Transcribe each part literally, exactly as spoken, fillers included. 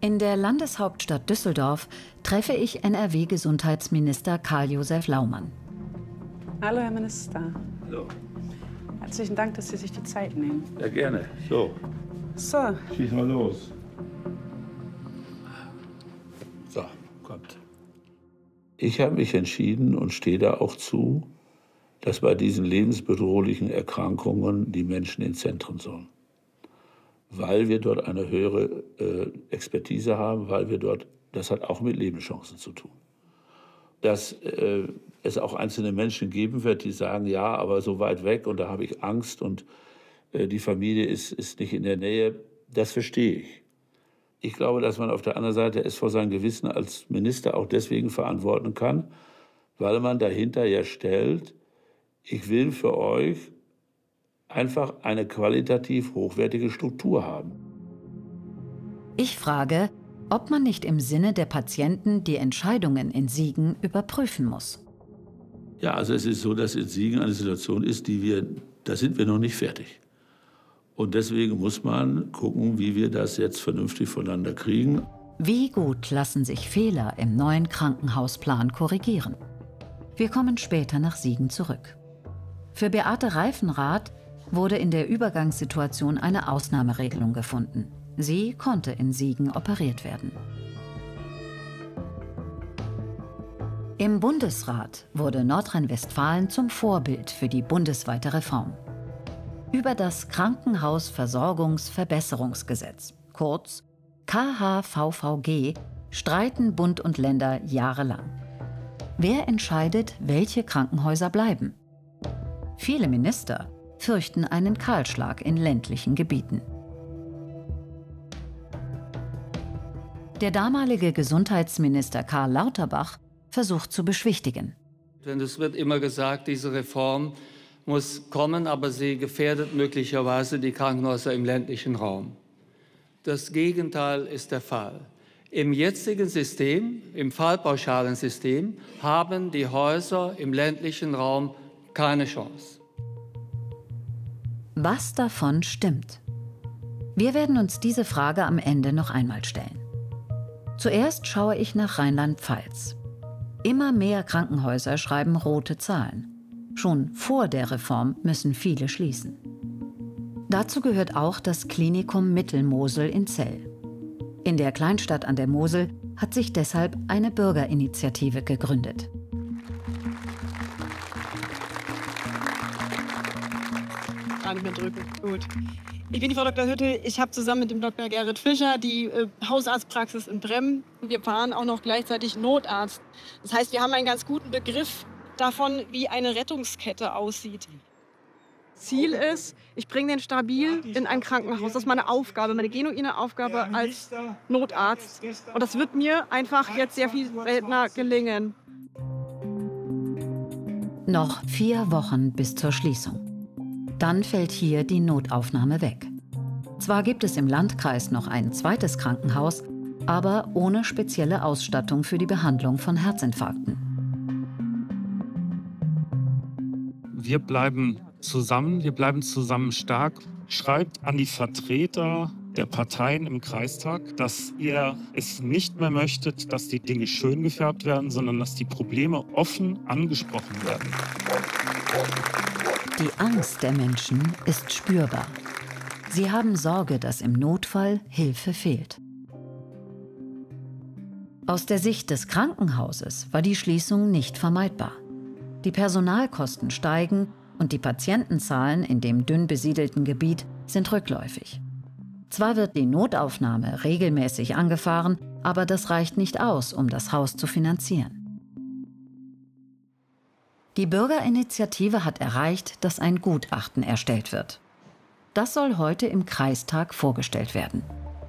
In der Landeshauptstadt Düsseldorf treffe ich N R W-Gesundheitsminister Karl-Josef Laumann. Hallo, Herr Minister. Hallo. Herzlichen Dank, dass Sie sich die Zeit nehmen. Ja, gerne. So. So. Schieß mal los. So, kommt. Ich habe mich entschieden und stehe da auch zu, dass bei diesen lebensbedrohlichen Erkrankungen die Menschen ins Zentrum sollen. Weil wir dort eine höhere äh, Expertise haben, weil wir dort, das hat auch mit Lebenschancen zu tun. Dass äh, es auch einzelne Menschen geben wird, die sagen, ja, aber so weit weg und da habe ich Angst und äh, die Familie ist, ist nicht in der Nähe, das verstehe ich. Ich glaube, dass man auf der anderen Seite es vor seinem Gewissen als Minister auch deswegen verantworten kann, weil man dahinter ja stellt, ich will für euch einfach eine qualitativ hochwertige Struktur haben. Ich frage, ob man nicht im Sinne der Patienten die Entscheidungen in Siegen überprüfen muss. Ja, also es ist so, dass in Siegen eine Situation ist, die wir, da sind wir noch nicht fertig. Und deswegen muss man gucken, wie wir das jetzt vernünftig voneinander kriegen. Wie gut lassen sich Fehler im neuen Krankenhausplan korrigieren? Wir kommen später nach Siegen zurück. Für Beate Reifenrath wurde in der Übergangssituation eine Ausnahmeregelung gefunden. Sie konnte in Siegen operiert werden. Im Bundesrat wurde Nordrhein-Westfalen zum Vorbild für die bundesweite Reform. Über das Krankenhausversorgungsverbesserungsgesetz, kurz K H V V G, streiten Bund und Länder jahrelang. Wer entscheidet, welche Krankenhäuser bleiben? Viele Minister fürchten einen Kahlschlag in ländlichen Gebieten. Der damalige Gesundheitsminister Karl Lauterbach versucht zu beschwichtigen. Denn es wird immer gesagt, diese Reform muss kommen, aber sie gefährdet möglicherweise die Krankenhäuser im ländlichen Raum. Das Gegenteil ist der Fall. Im jetzigen System, im fallpauschalen System, haben die Häuser im ländlichen Raum keine Chance. Was davon stimmt? Wir werden uns diese Frage am Ende noch einmal stellen. Zuerst schaue ich nach Rheinland-Pfalz. Immer mehr Krankenhäuser schreiben rote Zahlen. Schon vor der Reform müssen viele schließen. Dazu gehört auch das Klinikum Mittelmosel in Zell. In der Kleinstadt an der Mosel hat sich deshalb eine Bürgerinitiative gegründet. Gar nicht mehr drücken. Gut. Ich bin die Frau Doktor Hütte. Ich habe zusammen mit dem Doktor Gerrit Fischer die äh, Hausarztpraxis in Bremmen. Wir fahren auch noch gleichzeitig Notarzt. Das heißt, wir haben einen ganz guten Begriff davon, wie eine Rettungskette aussieht. Ziel ist, ich bringe den stabil in ein Krankenhaus. Das ist meine Aufgabe, meine genuine Aufgabe als Notarzt. Und das wird mir einfach jetzt sehr viel seltener gelingen. Noch vier Wochen bis zur Schließung. Dann fällt hier die Notaufnahme weg. Zwar gibt es im Landkreis noch ein zweites Krankenhaus, aber ohne spezielle Ausstattung für die Behandlung von Herzinfarkten. Wir bleiben zusammen, wir bleiben zusammen stark. Schreibt an die Vertreter der Parteien im Kreistag, dass ihr es nicht mehr möchtet, dass die Dinge schön gefärbt werden, sondern dass die Probleme offen angesprochen werden. Die Angst der Menschen ist spürbar. Sie haben Sorge, dass im Notfall Hilfe fehlt. Aus der Sicht des Krankenhauses war die Schließung nicht vermeidbar. Die Personalkosten steigen und die Patientenzahlen in dem dünn besiedelten Gebiet sind rückläufig. Zwar wird die Notaufnahme regelmäßig angefahren, aber das reicht nicht aus, um das Haus zu finanzieren. Die Bürgerinitiative hat erreicht, dass ein Gutachten erstellt wird. Das soll heute im Kreistag vorgestellt werden.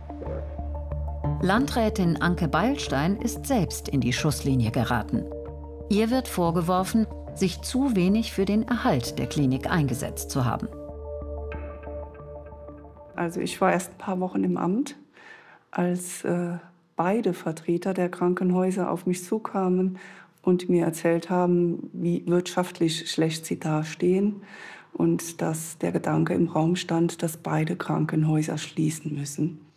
Landrätin Anke Beilstein ist selbst in die Schusslinie geraten. Ihr wird vorgeworfen, sich zu wenig für den Erhalt der Klinik eingesetzt zu haben. Also ich war erst ein paar Wochen im Amt, als äh, beide Vertreter der Krankenhäuser auf mich zukamen und mir erzählt haben, wie wirtschaftlich schlecht sie dastehen und dass der Gedanke im Raum stand, dass beide Krankenhäuser schließen müssen.